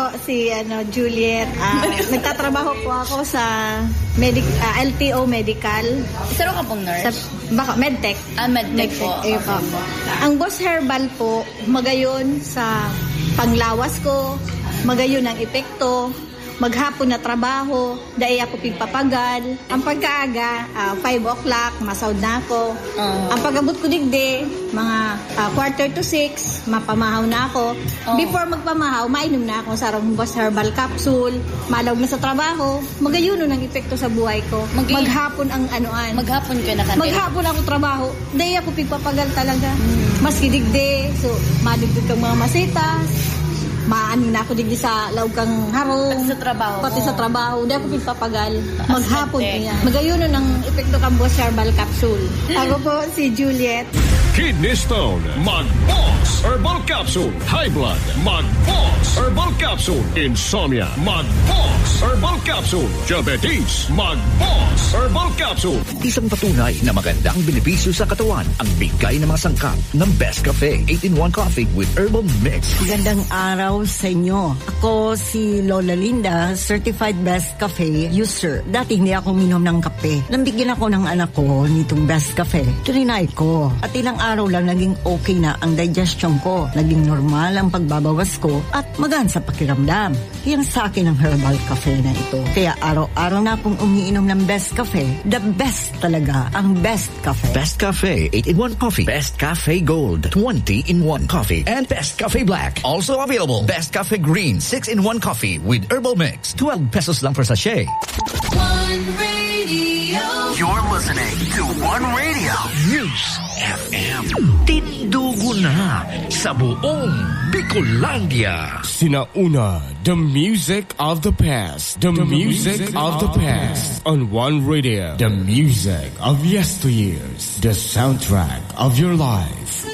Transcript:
si Juliet. Nagtatrabaho po ako sa LTO Medical. Saro ka pong nurse? Medtech. Medtech po. Ang Boss Herbal po, magayon sa panglawas ko, magayon ang epekto, maghapon na trabaho, dahil ako pigpapagal. Ang pagkaaga, 5 o'clock, masound na ako. Ang pagabot ko digdi, mga 5:45, mapamahaw na ako. Before magpamahaw, mainom na ako sa Boss Herbal Capsule. Malawag na sa trabaho, magayuno ng epekto sa buhay ko. Maghapon ang anuan. Maghapon ka na kanila? Maghapon ako trabaho, dahil ako pigpapagal talaga. Maski digdi, so madugtog kang mga masitas, maano na ako digdi sa laog kang harong. Sa trabaho. Pati sa trabaho. Hindi ako pagpapagal. Maghapon niya. Magayuno ng epekto kang Boss Herbal Capsule. Ako po si Juliet. Kidney Stone, Mag-Boss Herbal Capsule. High Blood, Mag-Boss Herbal Capsule. Insomnia, Mag-Boss Herbal Capsule. Diabetes, Mag-Boss Herbal Capsule. Isang patunay na magandang benepisyo sa katawan ang bigay ng mga sangkap ng Best Cafe 8-in-1 Coffee with Herbal Mix. Magandang araw sa inyo. Ako si Lola Linda, Certified Best Cafe user. Dati hindi ako minom ng kape. Nambigyan ako ng anak ko nitong Best Cafe. Trinay ko. At ilang araw lang naging okay na ang digestion ko. Naging normal ang pagbabawas ko at magaan sa pakiramdam. Yan sa akin ang herbal cafe na ito. Kaya araw-araw na akong umiinom ng Best Cafe. The best talaga ang Best Cafe. Best Cafe 8-in-1 Coffee. Best Cafe Gold 20-in-1 Coffee. And Best Cafe Black. Also available. Best Cafe Green 6-in-1 Coffee with Herbal Mix. 12 pesos lang per sachet. One Radio. You're listening to One Radio. News FM. Tindugo na sa buong Bicolandia. Sinauna, the music of the past. The music of the past. On One Radio. The music of yesteryears. The soundtrack of your life.